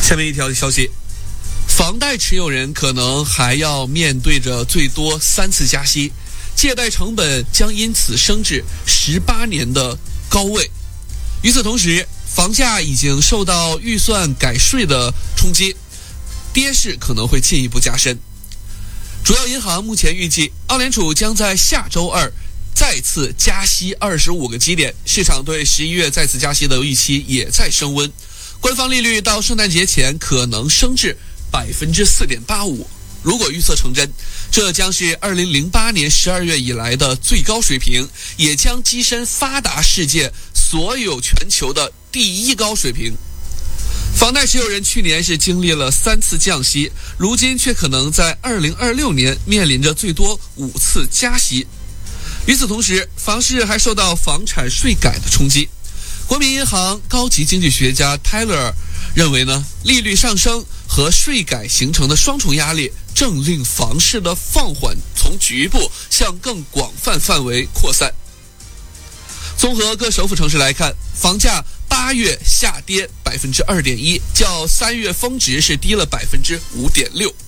下面一条消息，房贷持有人可能还要面对着最多3次加息，借贷成本将因此升至18年的高位。与此同时，房价已经受到预算改税的冲击，跌势可能会进一步加深。主要银行目前预计，澳联储将在下周二再次加息25个基点，市场对11月再次加息的预期也在升温。官方利率到圣诞节前可能升至 4.85%。如果预测成真，这将是2008年12月以来的最高水平，也将跻身发达世界所有全球的第1高水平。房贷持有人去年是经历了3次降息，如今却可能在2026年面临着最多5次加息。与此同时，房市还受到房产税改的冲击。国民银行高级经济学家 Tyler 认为呢，利率上升和税改形成的双重压力正令房市的放缓从局部向更广泛范围扩散。综合各首府城市来看，房价8月下跌 2.1%， 较3月峰值是低了 5.6%。